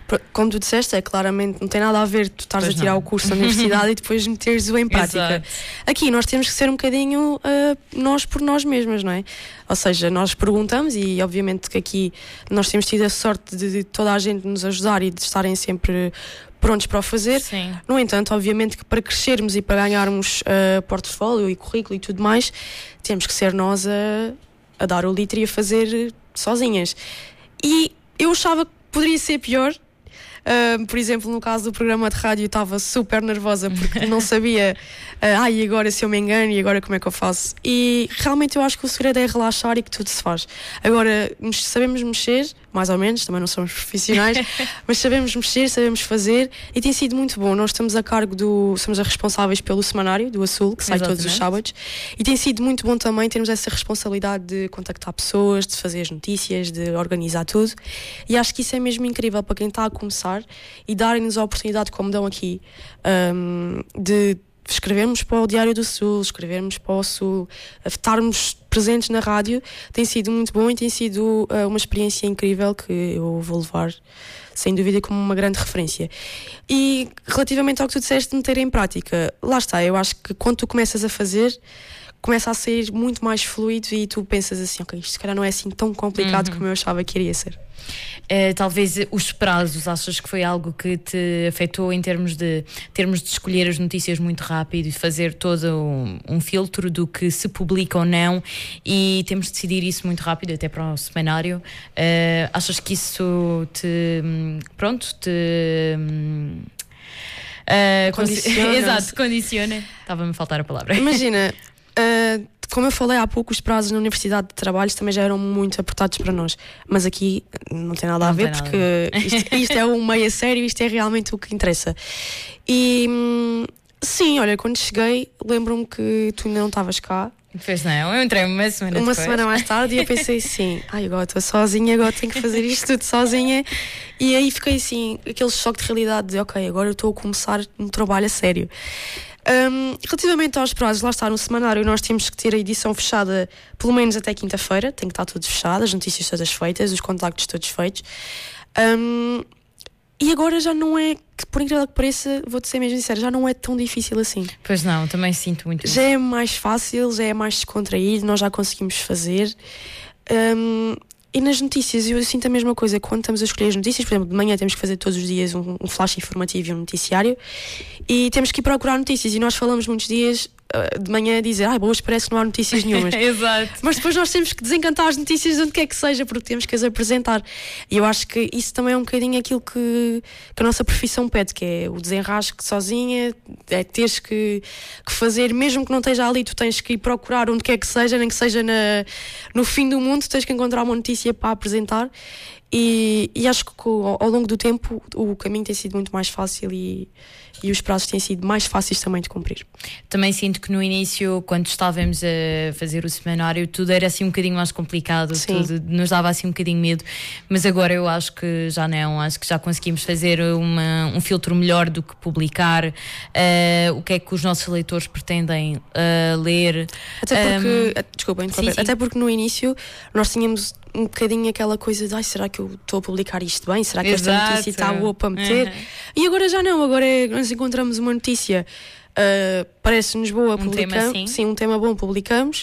Como tu disseste, é claramente, não tem nada a ver tu estares a tirar o curso da universidade e depois meteres-o em prática. Exato. Aqui nós temos que ser um bocadinho nós por nós mesmas, não é? Ou seja, nós perguntamos e obviamente que aqui nós temos tido a sorte de toda a gente nos ajudar e de estarem sempre prontos para o fazer. Sim. No entanto, obviamente que para crescermos e para ganharmos portfólio e currículo e tudo mais, temos que ser nós a dar o litro e a fazer sozinhas. E eu achava que poderia ser pior. Por exemplo, no caso do programa de rádio, estava super nervosa porque não sabia e agora se eu me engano e agora como é que eu faço. E realmente eu acho que o segredo é relaxar e que tudo se faz. Agora, sabemos mexer, mais ou menos, também não somos profissionais, mas sabemos mexer, sabemos fazer e tem sido muito bom. Nós estamos a cargo somos as responsáveis pelo semanário do Azul, que sai todos os sábados, e tem sido muito bom também termos essa responsabilidade de contactar pessoas, de fazer as notícias, de organizar tudo, e acho que isso é mesmo incrível para quem está a começar e darem-nos a oportunidade, como dão aqui, de escrevermos para o Diário do Sul, escrevermos para o Sul, estarmos presentes na rádio. Tem sido muito bom e tem sido uma experiência incrível que eu vou levar sem dúvida como uma grande referência. E relativamente ao que tu disseste de meter em prática, lá está, eu acho que quando tu começas a fazer, começa a ser muito mais fluido e tu pensas assim, ok, isto se calhar não é assim tão complicado como eu achava que iria ser. Talvez os prazos, achas que foi algo que te afetou em termos de escolher as notícias muito rápido e fazer todo um filtro do que se publica ou não, e temos de decidir isso muito rápido até para o semanário? Achas que isso te condiciona? Exato, condiciona. Estava-me a faltar a palavra. Imagina, como eu falei há pouco, os prazos na Universidade de Trabalhos também já eram muito apertados para nós, mas aqui não tem nada a ver, porque isto é um meio a sério, isto é realmente o que interessa. E sim, olha, quando cheguei, lembro-me que tu ainda não estavas cá. Pois não, eu entrei uma semana mais tarde e eu pensei assim, agora estou sozinha, agora tenho que fazer isto tudo sozinha, e aí fiquei assim, aquele choque de realidade de ok, agora eu estou a começar um trabalho a sério. Relativamente aos prazos, lá está, no semanário nós temos que ter a edição fechada pelo menos até quinta-feira, tem que estar tudo fechado, as notícias todas feitas, os contactos todos feitos, e agora já não é, que por incrível que pareça, vou-te ser mesmo sincera, já não é tão difícil assim. Pois não, também sinto muito já isso. É mais fácil, já é mais descontraído, nós já conseguimos fazer. E nas notícias eu sinto a mesma coisa. Quando estamos a escolher as notícias, por exemplo, de manhã temos que fazer todos os dias um flash informativo e um noticiário, e temos que ir procurar notícias, e nós falamos muitos dias de manhã a dizer hoje parece que não há notícias nenhumas. Exato. Mas depois nós temos que desencantar as notícias de onde quer que seja, porque temos que as apresentar, e eu acho que isso também é um bocadinho aquilo que a nossa profissão pede, que é o desenrasque sozinha, é teres que fazer, mesmo que não esteja ali, tu tens que ir procurar onde quer que seja, nem que seja no fim do mundo, tens que encontrar uma notícia para apresentar. E acho que ao longo do tempo o caminho tem sido muito mais fácil e os prazos têm sido mais fáceis também de cumprir. Também sinto que no início, quando estávamos a fazer o semanário, tudo era assim um bocadinho mais complicado. Sim. Tudo nos dava assim um bocadinho medo, mas agora eu acho que já não, acho que já conseguimos fazer um filtro melhor do que publicar, o que é que os nossos leitores pretendem ler. Até porque, desculpa, sim. Até porque no início nós tínhamos um bocadinho aquela coisa de será que eu estou a publicar isto bem? Será que esta notícia está boa para meter? E agora já não, agora nós encontramos uma notícia, parece-nos boa, publicamos. Sim, um tema bom, publicamos.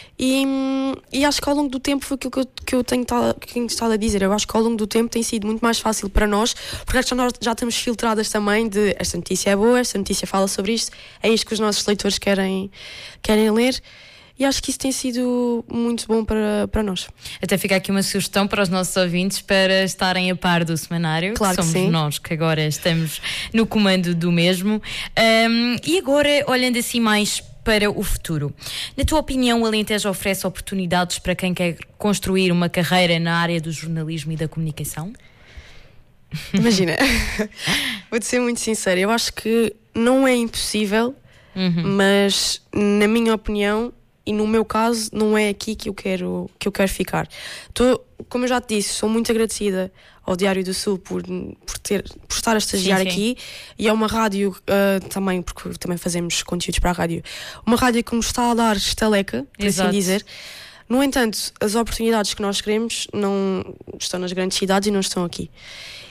E acho que ao longo do tempo foi aquilo que eu tenho estado a dizer. Eu acho que ao longo do tempo tem sido muito mais fácil para nós, porque nós já estamos filtradas também de esta notícia é boa, esta notícia fala sobre isto, é isto que os nossos leitores querem ler. E acho que isso tem sido muito bom para nós. Até fica aqui uma sugestão para os nossos ouvintes para estarem a par do semanário. Claro que somos sim. Nós que agora estamos no comando do mesmo. E agora, olhando assim mais para o futuro, na tua opinião, o Alentejo oferece oportunidades para quem quer construir uma carreira na área do jornalismo e da comunicação? Imagina, vou-te ser muito sincera, eu acho que não é impossível, mas na minha opinião e no meu caso não é aqui que eu quero ficar. Como eu já te disse, sou muito agradecida ao Diário do Sul por estar a estagiar aqui, e é uma rádio também, porque também fazemos conteúdos para a rádio, uma rádio que nos está a dar estaleca, por assim dizer. No entanto, as oportunidades que nós queremos não estão nas grandes cidades e não estão aqui.